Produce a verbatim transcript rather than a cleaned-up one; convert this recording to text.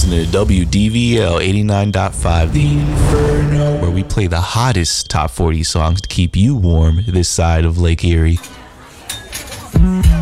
listening to W D V L eighty-nine point five, The Inferno, where we play the hottest top forty songs to keep you warm this side of Lake Erie.